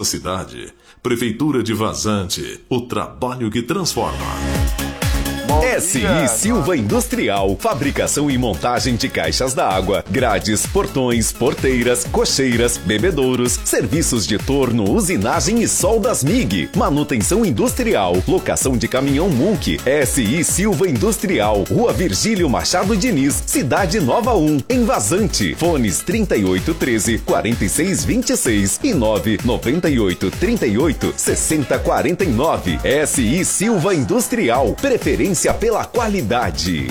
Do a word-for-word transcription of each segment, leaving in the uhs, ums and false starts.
sua cidade. Prefeitura de Vazante, o trabalho que transforma. S I Silva Industrial, fabricação e montagem de caixas d'água, grades, portões, porteiras, cocheiras, bebedouros, serviços de torno, usinagem e soldas M I G, manutenção industrial, locação de caminhão Munk. S I Silva Industrial, Rua Virgílio Machado Diniz, Cidade Nova um, em Vazante. Fones trinta e oito, treze, quarenta e seis, vinte e seis e nove noventa e oito, trinta e oito, sessenta, quarenta e nove. S I Silva Industrial, preferência pela qualidade.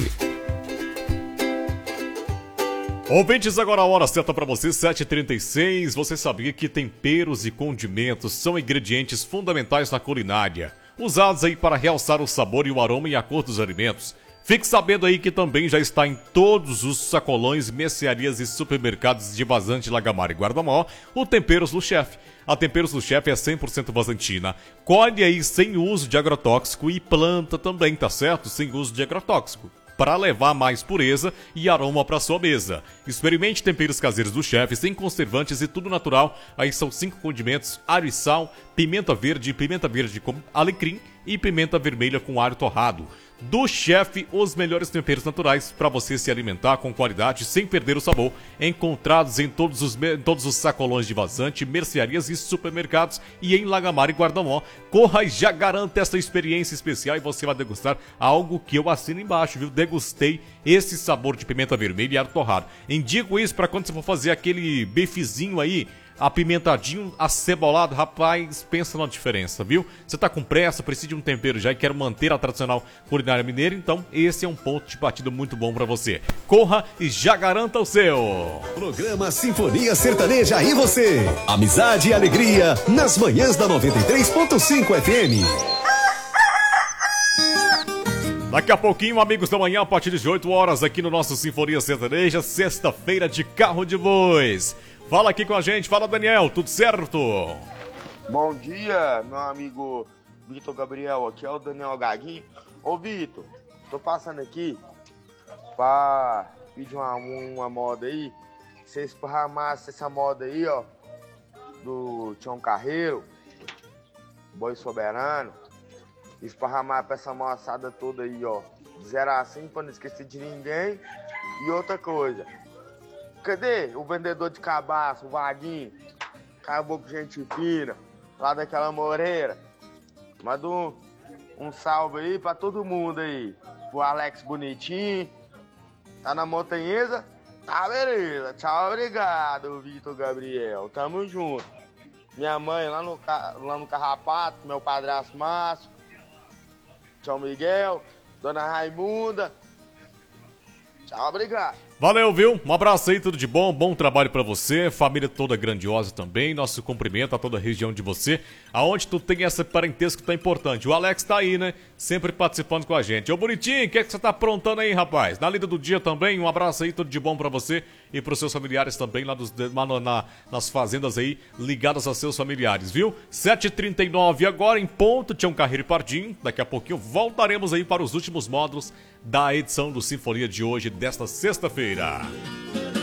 Ouvintes, agora a hora certa para você, sete e trinta e seis. Você sabia que temperos e condimentos são ingredientes fundamentais na culinária, usados aí para realçar o sabor e o aroma e a cor dos alimentos? Fique sabendo aí que também já está em todos os sacolões, mercearias e supermercados de Vazante, Lagamar e Guardamó, o Temperos do Chefe. A Temperos do Chefe é cem por cento vazantina. Colhe aí sem uso de agrotóxico e planta também, tá certo? Sem uso de agrotóxico, para levar mais pureza e aroma para sua mesa. Experimente temperos caseiros do Chefe, sem conservantes e tudo natural. Aí são cinco condimentos: alho e sal, pimenta verde, pimenta verde com alecrim e pimenta vermelha com alho torrado. Do Chefe, os melhores temperos naturais para você se alimentar com qualidade sem perder o sabor. Encontrados em todos os, em todos os sacolões de Vazante, mercearias e supermercados e em Lagamar e Guardamó. Corra e já garanta essa experiência especial e você vai degustar algo que eu assino embaixo, viu? Degustei esse sabor de pimenta vermelha e alho torrado. Indico isso para quando você for fazer aquele bifezinho aí, apimentadinho, acebolado, rapaz, pensa na diferença, viu? Você tá com pressa, precisa de um tempero já e quer manter a tradicional culinária mineira, então esse é um ponto de partida muito bom pra você. Corra e já garanta o seu. Programa Sinfonia Sertaneja e você. Amizade e alegria nas manhãs da noventa e três ponto cinco F M. Daqui a pouquinho, amigos da manhã, a partir de oito horas, aqui no nosso Sinfonia Sertaneja, sexta-feira de Carro de Bois. Fala aqui com a gente, fala Daniel, tudo certo? Bom dia, meu amigo Vitor Gabriel, aqui é o Daniel Gaguinho. Ô Vitor, tô passando aqui pra pedir uma, uma moda aí. Se você esparramasse essa moda aí, ó, do Tião Carreiro, Boi Soberano, esparramar pra essa moçada toda aí, ó, de zero a cinco, pra não esquecer de ninguém. E outra coisa, cadê o vendedor de cabaço, o Vaguinho? Acabou com gente fina, lá daquela Moreira. Manda um, um salve aí pra todo mundo aí. O Alex Bonitinho, tá na Montanhesa? Tá, beleza. Tchau, obrigado, Vitor Gabriel. Tamo junto. Minha mãe lá no, lá no Carrapato, meu padrasto Márcio, Tchau Miguel, Dona Raimunda. Tchau, obrigado. Valeu, viu? Um abraço aí, tudo de bom, bom trabalho pra você, família toda grandiosa também, nosso cumprimento a toda a região de você, aonde tu tem essa parentesco tão importante. O Alex tá aí, né? Sempre participando com a gente. Ô, bonitinho, o que é que você tá aprontando aí, rapaz? Na lida do dia também, um abraço aí, tudo de bom pra você e pros seus familiares também, lá dos, na, na, nas fazendas aí, ligadas a seus familiares, viu? sete e trinta e nove agora, em ponto, Tião Carreiro e Pardinho. Daqui a pouquinho voltaremos aí para os últimos módulos da edição do Sinfonia de hoje, desta sexta-feira.